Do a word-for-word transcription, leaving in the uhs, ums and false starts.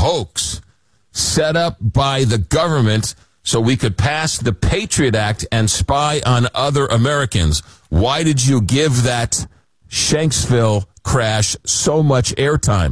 hoax set up by the government so we could pass the Patriot Act and spy on other Americans. Why did you give that Shanksville crash so much airtime?